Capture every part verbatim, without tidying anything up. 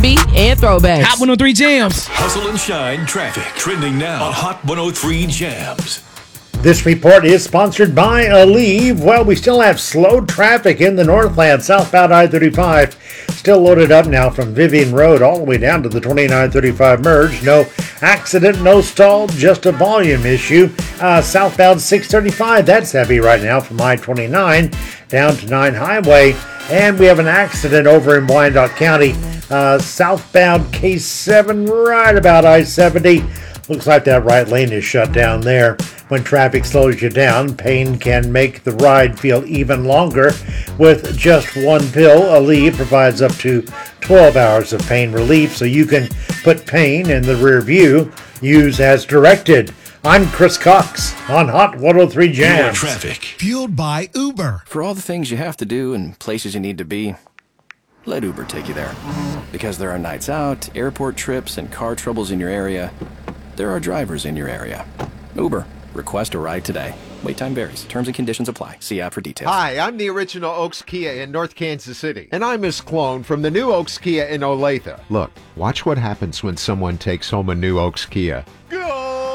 B, and throwbacks. Hot one oh three Jams. Hustle and shine traffic trending now on Hot one oh three Jams. This report is sponsored by Aleve. Well, we still have slow traffic in the Northland, southbound I thirty-five. Still loaded up now from Vivian Road all the way down to the twenty-nine thirty-five merge. No accident, no stall, just a volume issue. Uh, southbound six thirty-five, that's heavy right now from I twenty-nine down to nine Highway. And we have an accident over in Wyandotte County, uh, southbound K seven right about I seventy. Looks like that right lane is shut down there. When traffic slows you down, pain can make the ride feel even longer. With just one pill, Aleve provides up to twelve hours of pain relief, so you can put pain in the rear view. Use as directed. I'm Chris Cox on Hot one oh three Jams. Your traffic. Fueled by Uber. For all the things you have to do and places you need to be, let Uber take you there. Because there are nights out, airport trips, and car troubles in your area, there are drivers in your area. Uber. Request a ride today. Wait time varies. Terms and conditions apply. See app for details. Hi, I'm the original Oaks Kia in North Kansas City. And I'm Miss Clone from the new Oaks Kia in Olathe. Look, watch what happens when someone takes home a new Oaks Kia. Go!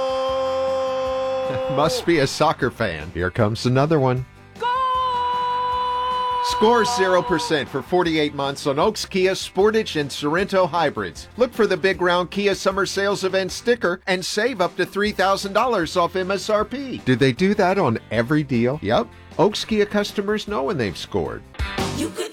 Must be a soccer fan. Here comes another one. Score zero percent for forty-eight months on Oaks Kia Sportage and Sorento hybrids. Look for the big round Kia Summer Sales Event sticker and save up to three thousand dollars off M S R P. Do they do that on every deal? Yep. Oaks Kia customers know when they've scored. You could